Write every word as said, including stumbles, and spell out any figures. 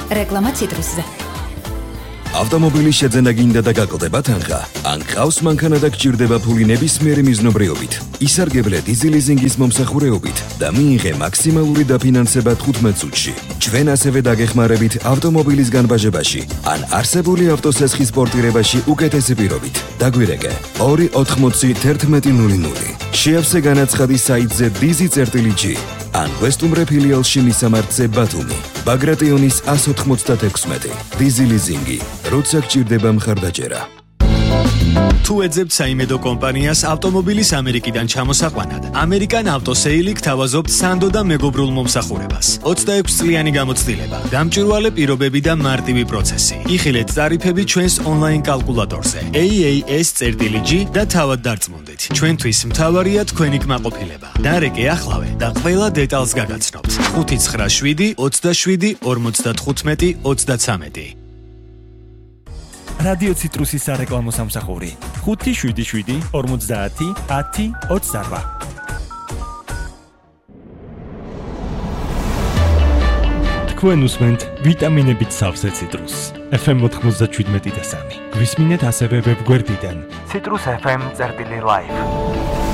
რეკლამა ციტრუსზე. ავტომობილის შეძენა გინდა და გაკლდება თანხა. ან ყავს მანქანა და გჭირდება ფული ნებისმიერი მიზნობრიობით. ისარგებლე დიზი ლიზინგის მომსახურეობით და მიიღე მაქსიმალური დაფინანსება თხუთმეტ წუთში. ჩვენ ასევე დაგეხმარებით ავტომობილის განბაჟებაში ან არსებული ავტოსესხის პორტირებაში უკეთესი პირობით. დაგვირეკე ორი ოთხმოცი თერთმეტი ნული ნული. შეავსე განაცხადი საიტზე dizi.gi ან ვესტუმრე ფილიალში მისამართზე ბათუმი. ბაგრატიონის ას ოთხმოცდაექვსმეტი. დიზი ლიზინგი. როცა გჭირდება მხარდაჭერა. თუ ეძებთ საიმედო კომპანიას ავტომობილის ამერიკიდან ჩამოსაყვანად, ამერიკან ავტოსეილი გთავაზობთ სანდო და მეგობრულ მომსახურებას. ოცდაექვსი წლიანი გამოცდილება, გამჭვირვალე პირობები და მარტივი პროცესი. იხილეთ ტარიფები ჩვენს ონლაინ კალკულატორზე A A S.G და თავად დარწმუნდით. ჩვენთვის მთავარია თქვენი კმაყოფილება. დარეკე ახლავე და ყველა დეტალს გაგაცნობთ. ხუთი ცხრა შვიდი ოცდაშვიდი ორმოცდათხუთმეტი ოცდაცამეტი. რადიო ციტრუსის სარეკლამო სამსახური ხუთი შვიდი შვიდი ორმოცდაათი ათი ოცდარბა. თქვენ უსმენთ ვიტამინებით სავსე ციტრუსს. F M ოთხმოცდაშვიდმეტი და სამი. გვისმინეთ ასევე ვებგვერდიდან citrus f m წერტილი live.